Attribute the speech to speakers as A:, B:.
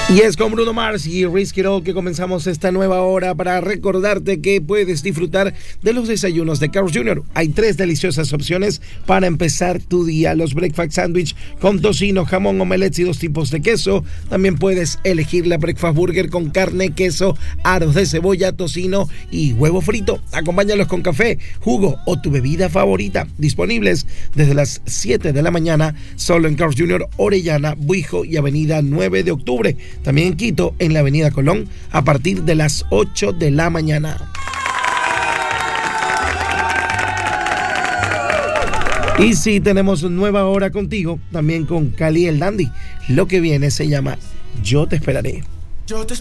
A: Y es con Bruno Mars y Risk It All que comenzamos esta nueva hora para recordarte que puedes disfrutar de los desayunos de Carl's Jr. Hay 3 deliciosas opciones para empezar tu día. Los breakfast sandwich con tocino, jamón, omelets y 2 tipos de queso. También puedes elegir la breakfast burger con carne, queso, aros de cebolla, tocino y huevo frito. Acompáñalos con café, jugo o tu bebida favorita. Disponibles desde las 7 de la mañana solo en Carl's Jr. Orellana, Buijo y Avenida 9 de Octubre. También en Quito, en la Avenida Colón, a partir de las 8 de la mañana. Y sí, tenemos nueva hora contigo, también con Cali el Dandy. Lo que viene se llama Yo te esperaré.